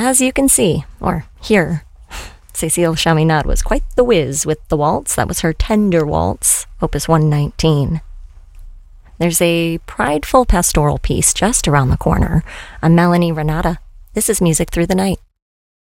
As you can see, or hear, Cécile Chaminade was quite the whiz with the waltz. That was her Tender Waltz, Opus 119. There's a prideful pastoral piece just around the corner, a Melanie Renata. This is Music Through the Night.